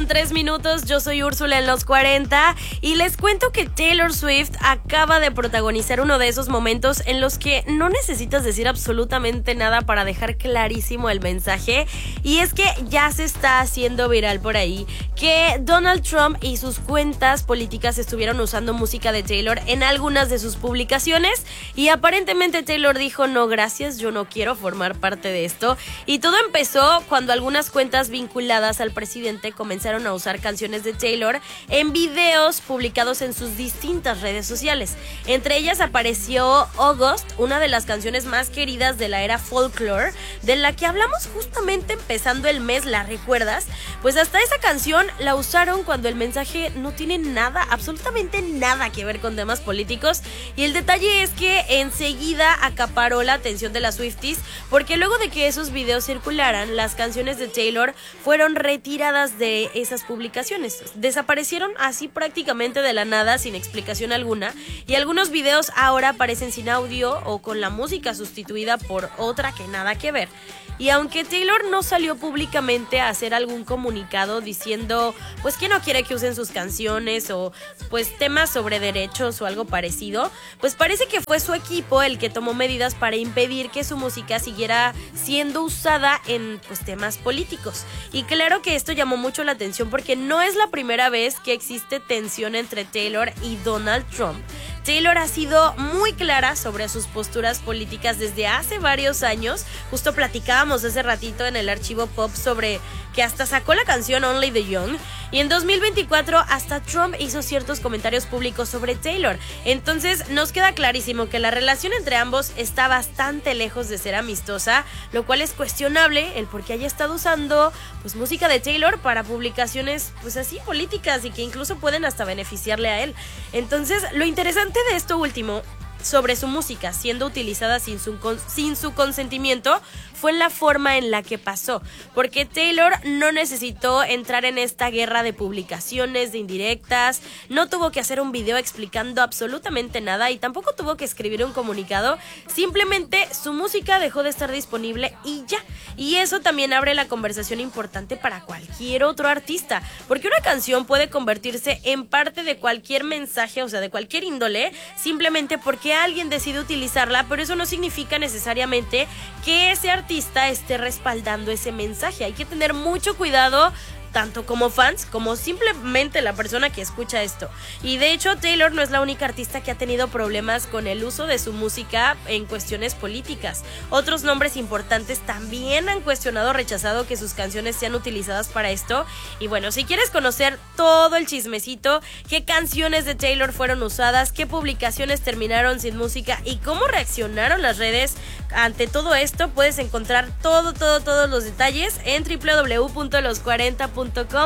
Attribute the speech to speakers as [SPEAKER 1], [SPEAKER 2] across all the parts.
[SPEAKER 1] 8:03. Yo soy Úrsula en los 40 y les cuento que Taylor Swift acaba de protagonizar uno de esos momentos en los que no necesitas decir absolutamente nada para dejar clarísimo el mensaje, y es que ya se está haciendo viral por ahí que Donald Trump y sus cuentas políticas estuvieron usando música de Taylor en algunas de sus publicaciones, y aparentemente Taylor dijo: no gracias, yo no quiero formar parte de esto. Y todo empezó cuando algunas cuentas vinculadas al presidente comenzaron a usar canciones de Taylor en videos publicados en sus distintas redes sociales. Entre ellas apareció August, una de las canciones más queridas de la era folklore, de la que hablamos justamente empezando el mes, ¿la recuerdas? Pues hasta esa canción la usaron cuando el mensaje no tiene nada, absolutamente nada que ver con temas políticos, y el detalle es que enseguida acaparó la atención de las Swifties, porque luego de que esos videos circularan, las canciones de Taylor fueron retiradas de esas publicaciones. Desaparecieron así prácticamente de la nada, sin explicación alguna, y algunos videos ahora aparecen sin audio o con la música sustituida por otra que nada que ver. Y aunque Taylor no salió públicamente a hacer algún comunicado diciendo pues que no quiere que usen sus canciones o pues temas sobre derechos o algo parecido, pues parece que fue su equipo el que tomó medidas para impedir que su música siguiera siendo usada en pues temas políticos. Y claro que esto llamó mucho la atención porque no es la primera vez que existe tensión entre Taylor y Donald Trump. Taylor ha sido muy clara sobre sus posturas políticas desde hace varios años. Justo platicábamos hace ratito en el archivo pop sobre que hasta sacó la canción Only the Young, y en 2024 hasta Trump hizo ciertos comentarios públicos sobre Taylor. Entonces nos queda clarísimo que la relación entre ambos está bastante lejos de ser amistosa, lo cual es cuestionable el por qué haya estado usando pues música de Taylor para publicaciones pues así políticas y que incluso pueden hasta beneficiarle a él. Entonces lo interesante de esto último sobre su música siendo utilizada sin su consentimiento fue la forma en la que pasó, porque Taylor no necesitó entrar en esta guerra de publicaciones, de indirectas, no tuvo que hacer un video explicando absolutamente nada y tampoco tuvo que escribir un comunicado, simplemente su música dejó de estar disponible y ya. Y eso también abre la conversación importante para cualquier otro artista, porque una canción puede convertirse en parte de cualquier mensaje, o sea, de cualquier índole, simplemente porque alguien decide utilizarla, pero eso no significa necesariamente que ese artista esté respaldando ese mensaje. Hay que tener mucho cuidado, tanto como fans como simplemente la persona que escucha esto. Y de hecho Taylor no es la única artista que ha tenido problemas con el uso de su música en cuestiones políticas. Otros nombres importantes también han cuestionado o rechazado que sus canciones sean utilizadas para esto. Y bueno, si quieres conocer todo el chismecito, qué canciones de Taylor fueron usadas, qué publicaciones terminaron sin música y cómo reaccionaron las redes ante todo esto, puedes encontrar todos los detalles en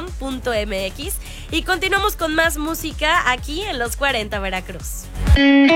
[SPEAKER 1] www.los40.com.mx, y continuamos con más música aquí en Los 40 Veracruz.